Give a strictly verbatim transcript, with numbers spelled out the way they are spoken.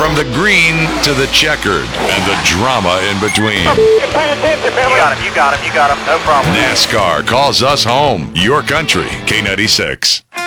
From the green to the checkered and the drama in between. You got him, you got him, you got him. No problem. NASCAR calls us home. Your country, K ninety-six.